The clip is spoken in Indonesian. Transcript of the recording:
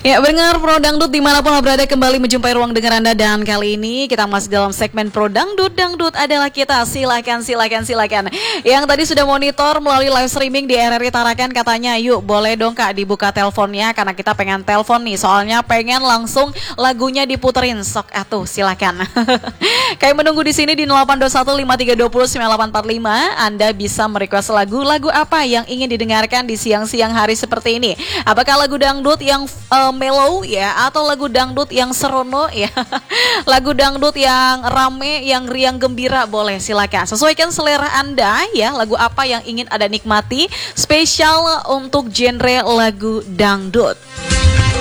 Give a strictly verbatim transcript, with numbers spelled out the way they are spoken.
Ya, pendengar Pro Dangdut dimanapun berada, kembali menjumpai ruang dengar Anda. Dan kali ini kita masih dalam segmen Pro Dangdut. Dangdut adalah kita, silakan, silakan, silakan. Yang tadi sudah monitor melalui live streaming di R R I Tarakan, katanya yuk boleh dong Kak dibuka teleponnya, karena kita pengen telepon nih, soalnya pengen langsung lagunya diputerin. Sok atuh, silakan. Kayak menunggu di sini di nol delapan dua satu lima tiga dua nol sembilan delapan empat lima. Anda bisa merequest lagu, lagu apa yang ingin didengarkan di siang-siang hari seperti ini. Apakah lagu dangdut yang uh, mellow ya, atau lagu dangdut yang serono ya, lagu dangdut yang rame, yang riang gembira, boleh silakan. Sesuaikan selera Anda ya, lagu apa yang ingin Anda nikmati spesial untuk genre lagu dangdut.